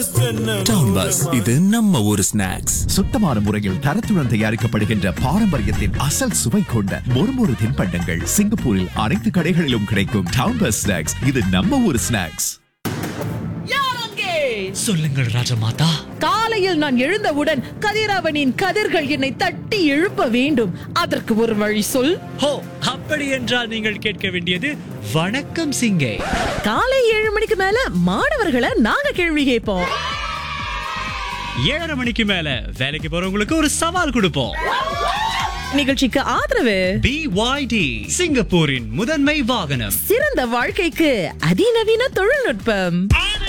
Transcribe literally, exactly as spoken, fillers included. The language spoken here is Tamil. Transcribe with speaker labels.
Speaker 1: டவுன் பஸ், இது நம்ம ஒரு ஸ்நாக்ஸ்.
Speaker 2: சுத்தமான முறையில் தரத்துடன் தயாரிக்கப்படுகின்ற பாரம்பரியத்தின் அசல் சுவை கொண்ட மொறுமொறு தின்பண்டங்கள் சிங்கப்பூரில் அனைத்து கடைகளிலும் கிடைக்கும். டவுன் பஸ் ஸ்நாக்ஸ், இது நம்ம ஒரு ஸ்நாக்ஸ்.
Speaker 3: சொல்லுங்கள் ராஜமாதா.
Speaker 4: காலையில் நான் எழுந்தவுடன் கதிரவனின் கதிர்கள் என்னை தட்டி எழுப்ப வேண்டும். அதற்கு ஒரு வழி சொல்.
Speaker 3: ஹோ, அப்படி என்றால் நீங்கள் கேட்க வேண்டியது வணக்கம் சிங்கே.
Speaker 4: காலை ஏழு மணிக்கு மேல மாணவர்களை நாங்க கேள்வி கேட்போம்.
Speaker 3: ஏழரை மணிக்கு மேல வேலைக்கு போறவங்களுக்கு ஒரு சவால் கொடுப்போம்.
Speaker 4: நிகழ்ச்சிக்கு ஆதரவு
Speaker 3: பி ஒய் டி, சிங்கப்பூரின் முதன்மை வாகனம்.
Speaker 4: சிறந்த வாழ்க்கைக்கு அதிநவீன தொழில்நுட்பம்.